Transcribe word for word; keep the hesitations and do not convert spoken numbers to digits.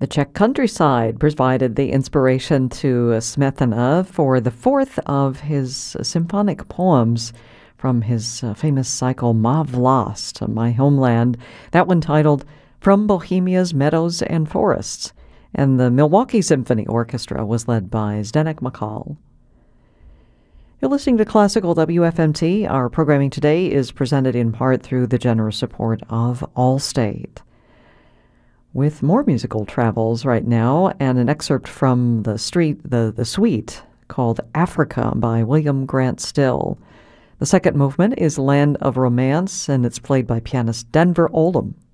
The Czech countryside provided the inspiration to Smetana for the fourth of his symphonic poems from his uh, famous cycle Ma Vlast, My Homeland, that one titled From Bohemia's Meadows and Forests. And the Milwaukee Symphony Orchestra was led by Zdenek Makal. You're listening to Classical W F M T. Our programming today is presented in part through the generous support of Allstate. With more musical travels right now, and an excerpt from the street, the, the suite called Africa by William Grant Still. The second movement is Land of Romance, and it's played by pianist Denver Oldham.